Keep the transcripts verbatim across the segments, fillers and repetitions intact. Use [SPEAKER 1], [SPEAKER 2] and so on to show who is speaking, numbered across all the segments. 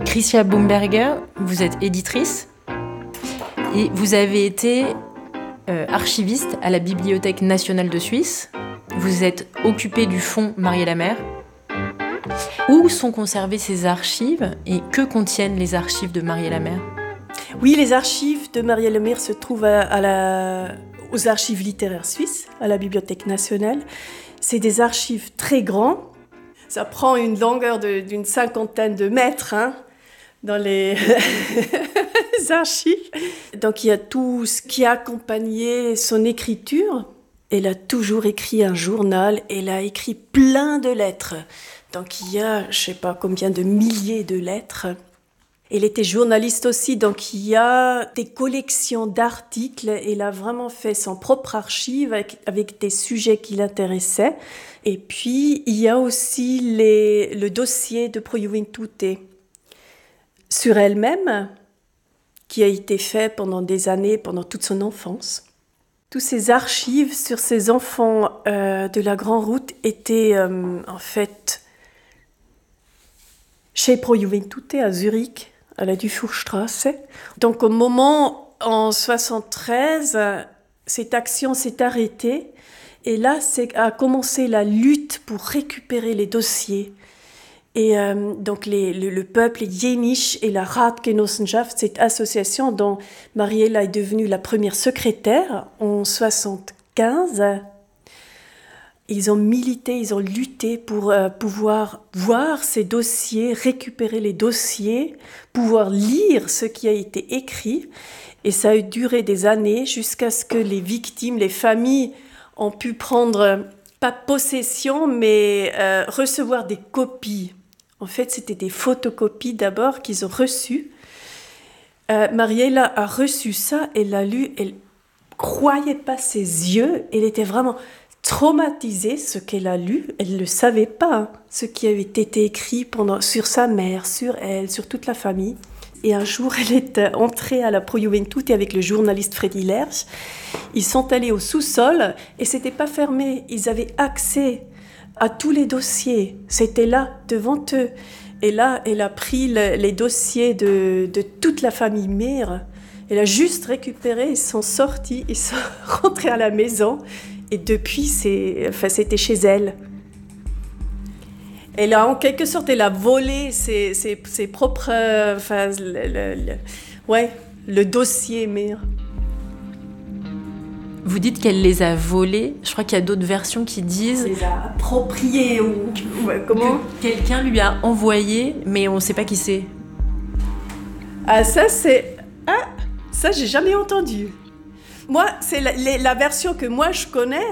[SPEAKER 1] Patricia Baumberger, vous êtes éditrice et vous avez été euh, archiviste à la Bibliothèque nationale de Suisse. Vous êtes occupée du fonds Marie-et-la-Mer. Où sont conservées ces archives et que contiennent les archives de Marie-et-la-Mer ?
[SPEAKER 2] Oui, les archives de Marie-et-la-Mer se trouvent à, à la, aux archives littéraires suisses, à la Bibliothèque nationale. C'est des archives très grands. Ça prend une longueur de, d'une cinquantaine de mètres hein, dans les archives. Donc il y a tout ce qui a accompagné son écriture. Elle a toujours écrit un journal, elle a écrit plein de lettres. Donc il y a, je ne sais pas combien de milliers de lettres. Elle était journaliste aussi, donc il y a des collections d'articles. Elle a vraiment fait son propre archive avec, avec des sujets qui l'intéressaient. Et puis, il y a aussi les, le dossier de Pro Juventute sur elle-même, qui a été fait pendant des années, pendant toute son enfance. Tous ces archives sur ces enfants euh, de la Grande Route étaient euh, en fait chez Pro Juventute à Zurich, à la Dufourstrasse. Donc au moment, en soixante-treize, cette action s'est arrêtée et là c'est, a commencé la lutte pour récupérer les dossiers. Et euh, donc les, le, le peuple Jenisch et la Ratgenossenschaft, cette association dont Mariella est devenue la première secrétaire en soixante-quinze, ils ont milité, ils ont lutté pour euh, pouvoir voir ces dossiers, récupérer les dossiers, pouvoir lire ce qui a été écrit. Et ça a duré des années jusqu'à ce que les victimes, les familles ont pu prendre, pas possession, mais euh, recevoir des copies. En fait, c'était des photocopies d'abord qu'ils ont reçues. Euh, Mariella a reçu ça, elle l'a lu, elle croyait pas ses yeux, elle était vraiment traumatisée, ce qu'elle a lu, elle ne le savait pas, hein, ce qui avait été écrit pendant, sur sa mère, sur elle, sur toute la famille. Et un jour, elle est entrée à la Pro Juventute avec le journaliste Freddy Lerch. Ils sont allés au sous-sol et c'était pas fermé, ils avaient accès à tous les dossiers, c'était là, devant eux. Et là, elle a pris le, les dossiers de, de toute la famille Mère. Elle a juste récupéré, ils sont sortis, ils sont rentrés à la maison. Et depuis, c'est, enfin, c'était chez elle. Elle a, en quelque sorte, elle a volé ses, ses, ses propres... Euh, enfin, le, le, le, ouais, le dossier Mère.
[SPEAKER 1] Vous dites qu'elle les a volés. Je crois qu'il y a d'autres versions qui disent...
[SPEAKER 2] Elle les a appropriés ou... Ouais, comment
[SPEAKER 1] que quelqu'un lui a envoyé, mais on ne sait pas qui c'est.
[SPEAKER 2] Ah, ça, c'est... Ah, ça, j'ai jamais entendu. Moi, c'est la, la, la version que moi, je connais.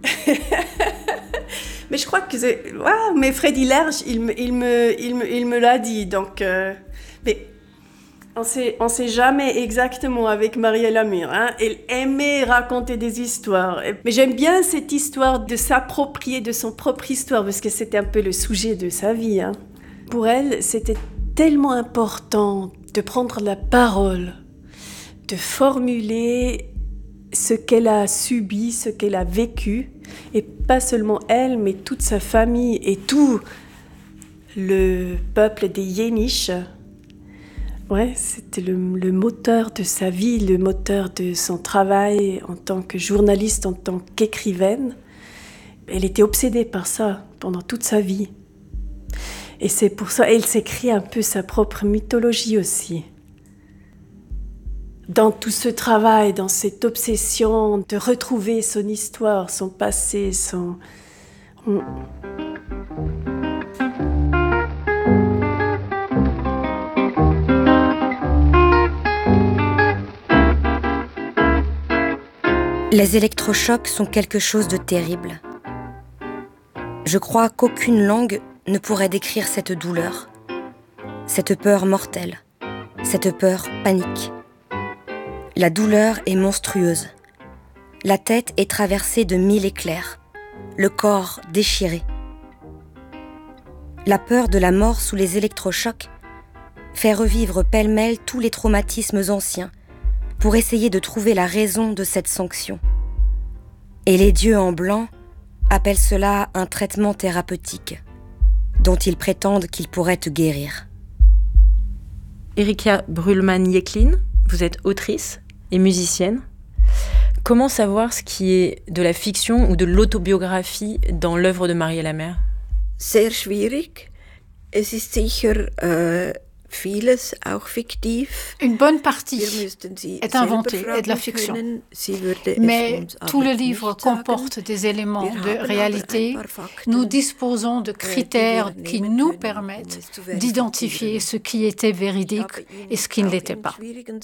[SPEAKER 2] Mais je crois que c'est... Ah, mais Freddy Lerch, il me, il me, il me, il me l'a dit. Donc, euh... mais on sait, on sait jamais exactement avec Marie-et-la-Mer. Hein. Elle aimait raconter des histoires. Mais j'aime bien cette histoire de s'approprier de son propre histoire, parce que c'était un peu le sujet de sa vie. Hein. Pour elle, c'était tellement important de prendre la parole, de formuler ce qu'elle a subi, ce qu'elle a vécu, et pas seulement elle, mais toute sa famille et tout le peuple des Jenisch. Ouais, c'était le, le moteur de sa vie, le moteur de son travail en tant que journaliste, en tant qu'écrivaine. Elle était obsédée par ça pendant toute sa vie. Et c'est pour ça qu'elle s'est créée un peu sa propre mythologie aussi. Dans tout ce travail, dans cette obsession de retrouver son histoire, son passé, son...
[SPEAKER 3] Les électrochocs sont quelque chose de terrible. Je crois qu'aucune langue ne pourrait décrire cette douleur, cette peur mortelle, cette peur panique. La douleur est monstrueuse. La tête est traversée de mille éclairs, le corps déchiré. La peur de la mort sous les électrochocs fait revivre pêle-mêle tous les traumatismes anciens pour essayer de trouver la raison de cette sanction. Et les dieux en blanc appellent cela un traitement thérapeutique, dont ils prétendent qu'ils pourraient te guérir.
[SPEAKER 1] Erika Brühlmann-Jeklin, vous êtes autrice et musicienne. Comment savoir ce qui est de la fiction ou de l'autobiographie dans l'œuvre de Mariella Mehr?
[SPEAKER 4] Sehr schwierig. Es ist sicher äh, vieles auch fiktiv.
[SPEAKER 5] Une bonne partie est inventée et de la fiction. Mais tout le livre comporte des éléments de réalité. Nous disposons de critères qui nous permettent d'identifier ce qui était véridique et ce qui ne l'était pas.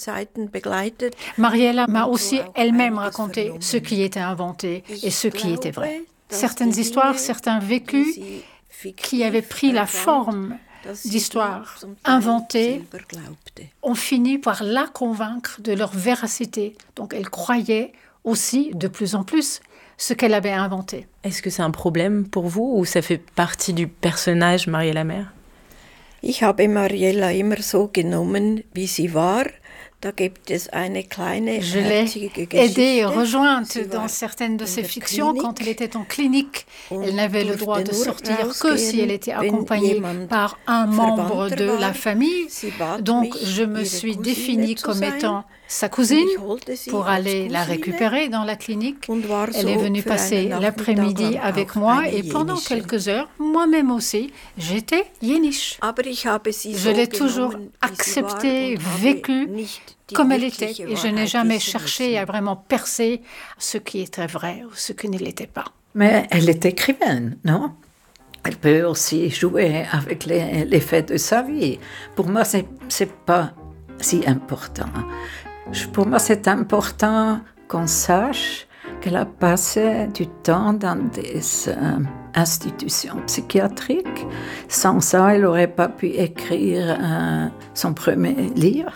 [SPEAKER 5] Mariella m'a aussi elle-même raconté ce qui était inventé et ce qui était vrai. Certaines histoires, certains vécus qui avaient pris la forme d'histoires inventées ont fini par la convaincre de leur véracité. Donc elle croyait aussi de plus en plus ce qu'elle avait inventé.
[SPEAKER 1] Est-ce que c'est un problème pour vous ou ça fait partie du personnage Mariella Mehr?
[SPEAKER 4] Ich habe Mariella immer so genommen, wie sie war. Da gibt es eine kleine,
[SPEAKER 5] Je l'ai aidée et rejointe dans certaines de ses fictions quand elle était en clinique. Elle n'avait le droit de sortir que si elle était accompagnée par un membre de la famille. Donc je me suis définie comme étant sa cousine pour aller la récupérer dans la clinique. Elle est venue passer l'après-midi avec moi et pendant quelques heures, moi-même aussi, j'étais yéniche. Je l'ai toujours acceptée, vécue comme elle était et je n'ai jamais cherché à vraiment percer ce qui était vrai ou ce qui ne l'était pas.
[SPEAKER 6] Mais elle est écrivaine, non? Elle peut aussi jouer avec les, les faits de sa vie. Pour moi, c'est, c'est pas si important. Pour moi, c'est important qu'on sache qu'elle a passé du temps dans des euh, institutions psychiatriques. Sans ça, elle n'aurait pas pu écrire euh, son premier livre.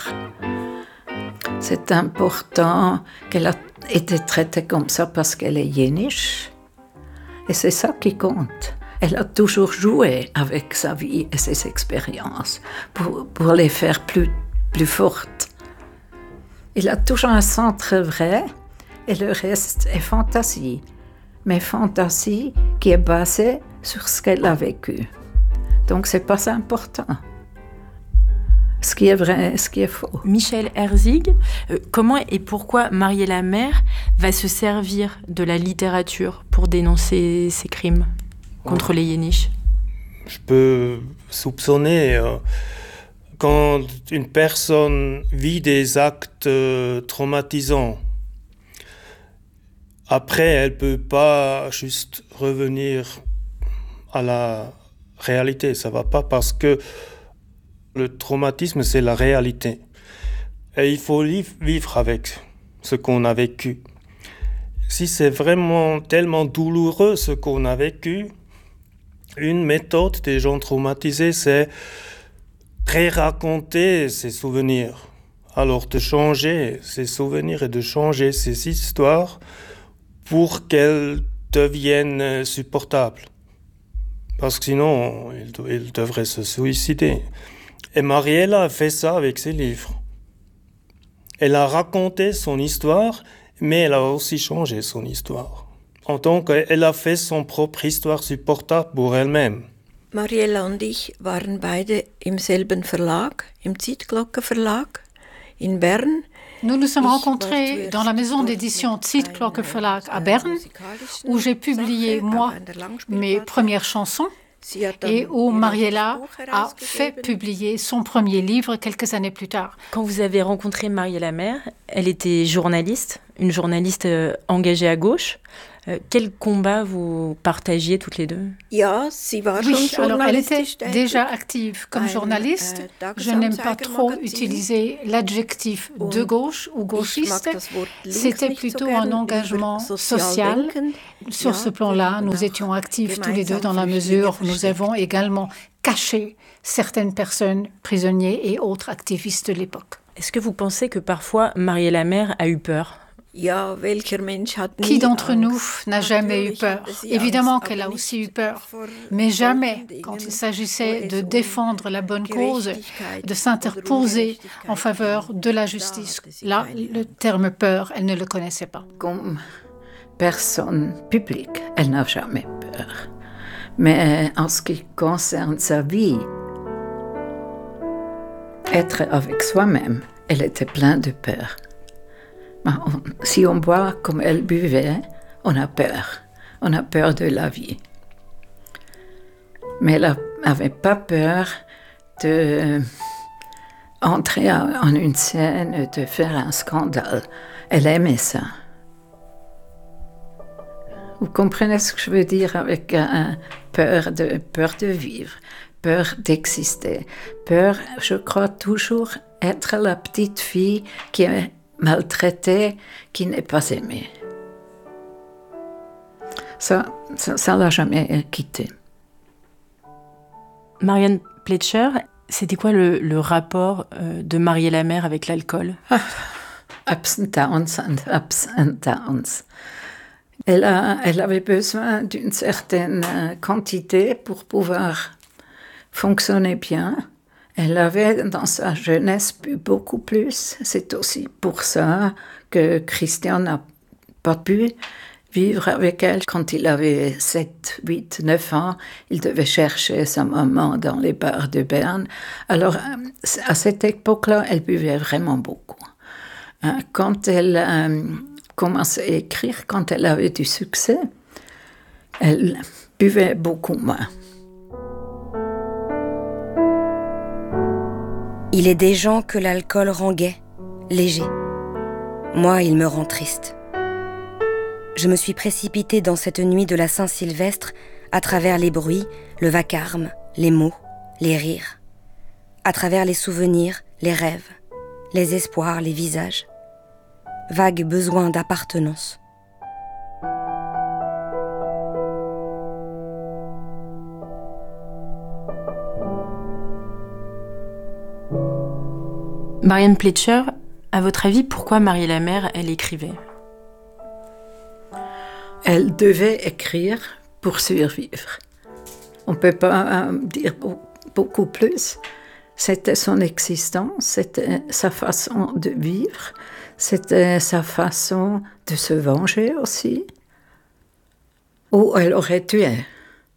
[SPEAKER 6] C'est important qu'elle a été traitée comme ça parce qu'elle est yéniche. Et c'est ça qui compte. Elle a toujours joué avec sa vie et ses expériences pour, pour les faire plus, plus fortes. Il a toujours un centre vrai et le reste est fantaisie. Mais fantaisie qui est basée sur ce qu'elle a vécu. Donc c'est pas important. Ce qui est vrai, ce qui est faux.
[SPEAKER 1] Michel Herzig, euh, comment et pourquoi Mariella Mehr va se servir de la littérature pour dénoncer ces crimes contre les yéniches?
[SPEAKER 7] Je peux soupçonner, euh, quand une personne vit des actes euh, traumatisants, après elle ne peut pas juste revenir à la réalité. Ça ne va pas parce que le traumatisme, c'est la réalité. Et il faut vivre avec ce qu'on a vécu. Si c'est vraiment tellement douloureux ce qu'on a vécu, une méthode des gens traumatisés, c'est ré-raconter ses souvenirs. Alors de changer ces souvenirs et de changer ces histoires pour qu'elles deviennent supportables. Parce que sinon, ils devraient se suicider. Et Mariella a fait ça avec ses livres. Elle a raconté son histoire, mais elle a aussi changé son histoire. En tant qu'elle a fait son propre histoire supportable pour elle-même.
[SPEAKER 4] Mariella und ich waren beide im selben Verlag, im Zeitglocke Verlag in Bern.
[SPEAKER 5] Nous nous sommes rencontrés dans la maison d'édition Zeitglocke Verlag à Berne, où j'ai publié, moi, mes premières chansons, et où Mariella a fait publier son premier livre quelques années plus tard.
[SPEAKER 1] Quand vous avez rencontré Mariella Mehr, elle était journaliste, une journaliste euh, engagée à gauche. Euh, quel combat vous partagiez toutes les deux?
[SPEAKER 4] Oui,
[SPEAKER 5] alors elle était déjà active comme journaliste. Je n'aime pas trop utiliser l'adjectif de gauche ou gauchiste. C'était plutôt un engagement social. Sur ce plan-là, nous étions actifs tous les deux dans la mesure où nous avons également caché certaines personnes, prisonniers et autres activistes de l'époque.
[SPEAKER 1] Est-ce que vous pensez que parfois Mariella Mehr a eu peur?
[SPEAKER 5] Qui d'entre nous n'a jamais eu peur? Évidemment qu'elle a aussi eu peur, mais jamais quand il s'agissait de défendre la bonne cause, de s'interposer en faveur de la justice. Là, le terme peur, elle ne le connaissait pas.
[SPEAKER 6] Comme personne publique, elle n'a jamais peur. Mais en ce qui concerne sa vie, être avec soi-même, elle était pleine de peur. Si on boit comme elle buvait, on a peur. On a peur de la vie. Mais elle n'avait pas peur de entrer en une scène, de faire un scandale. Elle aimait ça. Vous comprenez ce que je veux dire avec un peur de, peur de vivre, peur d'exister, peur, je crois, toujours être la petite fille qui est maltraitée, qui n'est pas aimée. Ça, ça ne l'a jamais quitté.
[SPEAKER 1] Marianne Pletcher, c'était quoi le, le rapport euh, de Marie-et-la-Mère avec l'alcool?
[SPEAKER 6] Ah, ups and downs and ups and downs. Elle, a, elle avait besoin d'une certaine quantité pour pouvoir fonctionner bien. Elle avait, dans sa jeunesse, bu beaucoup plus. C'est aussi pour ça que Christian n'a pas pu vivre avec elle. Quand il avait sept, huit, neuf ans, il devait chercher sa maman dans les bars de Berne. Alors, à cette époque-là, elle buvait vraiment beaucoup. Quand elle euh, commençait à écrire, quand elle avait du succès, elle buvait beaucoup moins.
[SPEAKER 3] Il est des gens que l'alcool rend gai, léger. Moi, il me rend triste. Je me suis précipitée dans cette nuit de la Saint-Sylvestre à travers les bruits, le vacarme, les mots, les rires, à travers les souvenirs, les rêves, les espoirs, les visages. Vague besoin d'appartenance.
[SPEAKER 1] Marianne Pletcher, à votre avis, pourquoi Marie-et-la-Mère, elle écrivait?
[SPEAKER 6] Elle devait écrire pour survivre. On ne peut pas dire beaucoup plus. C'était son existence, c'était sa façon de vivre, c'était sa façon de se venger aussi. Ou elle aurait tué.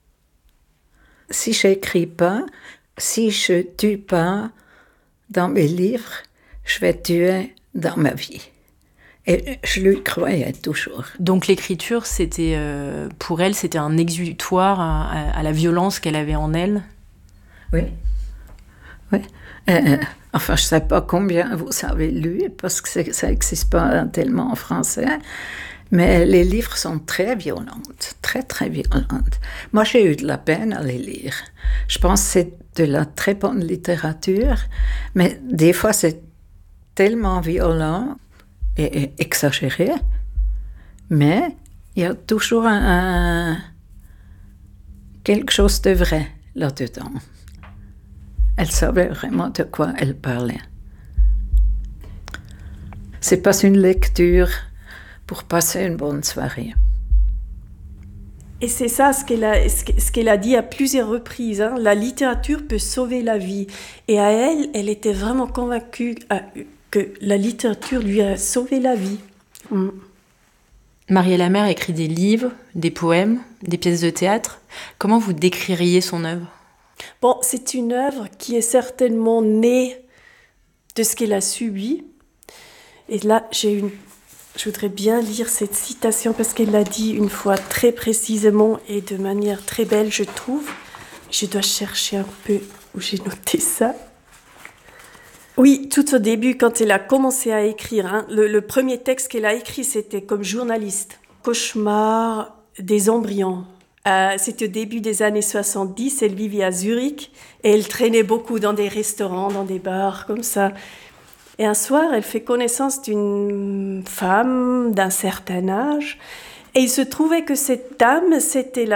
[SPEAKER 6] Si je n'écris pas, si je ne tue pas dans mes livres, je vais tuer dans ma vie. Et je lui croyais toujours.
[SPEAKER 1] Donc l'écriture, c'était, euh, pour elle, c'était un exutoire à, à, à la violence qu'elle avait en elle?
[SPEAKER 6] Oui. Oui. Euh, enfin, je ne sais pas combien vous avez lu, parce que ça n'existe pas tellement en français, mais les livres sont très violentes, très, très violentes. Moi, j'ai eu de la peine à les lire. Je pense que c'est de la très bonne littérature, mais des fois, c'est tellement violent et, et exagéré, mais il y a toujours un, un, quelque chose de vrai là-dedans. Elle savait vraiment de quoi elle parlait. C'est pas une lecture pour passer une bonne soirée.
[SPEAKER 2] Et c'est ça ce qu'elle a, ce qu'elle a dit à plusieurs reprises. Hein. La littérature peut sauver la vie. Et à elle, elle était vraiment convaincue que la littérature lui a sauvé la vie. Mm.
[SPEAKER 1] Marie-et-la-Mère écrit des livres, des poèmes, des pièces de théâtre. Comment vous décririez son œuvre?
[SPEAKER 2] Bon, c'est une œuvre qui est certainement née de ce qu'elle a subi. Et là, j'ai une... je voudrais bien lire cette citation parce qu'elle l'a dit une fois très précisément et de manière très belle, je trouve. Je dois chercher un peu où j'ai noté ça. Oui, tout au début, quand elle a commencé à écrire, hein, le, le premier texte qu'elle a écrit, c'était comme journaliste. Cauchemar des embryons. Euh, c'était au début des années soixante-dix, elle vivait à Zurich et elle traînait beaucoup dans des restaurants, dans des bars, comme ça. Et un soir, elle fait connaissance d'une femme d'un certain âge et il se trouvait que cette dame, c'était la